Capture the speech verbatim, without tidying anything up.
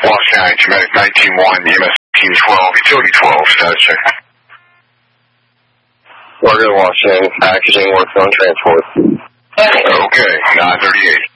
Los County, Medic nineteen one, E M S eighteen twelve, Utility twelve, status check. Largo, Washington, packaging works on transport. Okay, nine thirty-eight.